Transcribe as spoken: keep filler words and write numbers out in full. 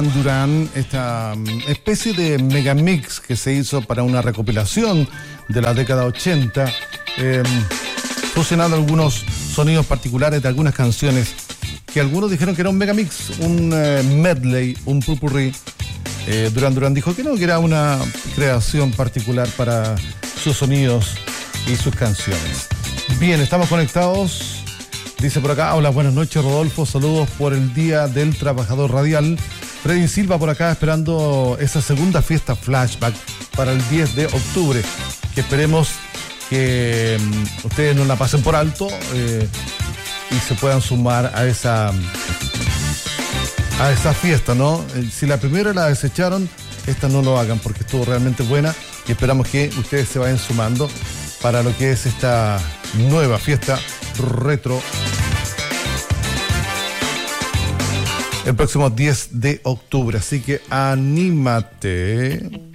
Durán, esta especie de megamix que se hizo para una recopilación de la década ochenta, eh, fusionando algunos sonidos particulares de algunas canciones que algunos dijeron que era un megamix, un eh, medley, un pupurrí. Eh, Durán Durán dijo que no, que era una creación particular para sus sonidos y sus canciones. Bien, estamos conectados. Dice por acá, hola, buenas noches Rodolfo, saludos por el Día del Trabajador Radial. Freddy Silva por acá esperando esa segunda fiesta flashback para el diez de octubre, que esperemos que um, ustedes no la pasen por alto eh, y se puedan sumar a esa a esa fiesta, ¿no? Si la primera la desecharon, esta no lo hagan porque estuvo realmente buena y esperamos que ustedes se vayan sumando para lo que es esta nueva fiesta retro el próximo diez de octubre, así que anímate.